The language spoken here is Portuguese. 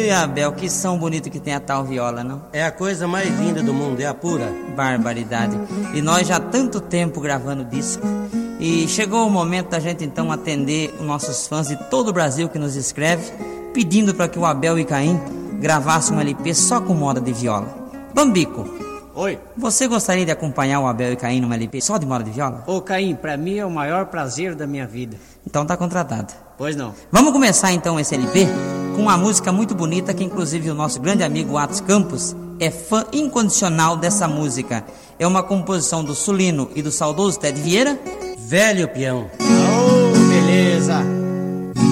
Ui, Abel, que som bonito que tem a tal viola, não? É a coisa mais linda do mundo, é a pura barbaridade. E nós já há tanto tempo gravando disco. E chegou o momento da gente então atender os nossos fãs de todo o Brasil que nos escreve, pedindo para que o Abel e Caim gravassem um LP só com moda de viola. Bambico, oi. Você gostaria de acompanhar o Abel e Caim num LP só de moda de viola? Ô Caim, pra mim é o maior prazer da minha vida. Então tá contratado. Pois não. Vamos começar então esse LP com uma música muito bonita que inclusive o nosso grande amigo Atos Campos é fã incondicional dessa música. É uma composição do Sulino e do saudoso Ted Vieira. Velho Peão. Oh, beleza.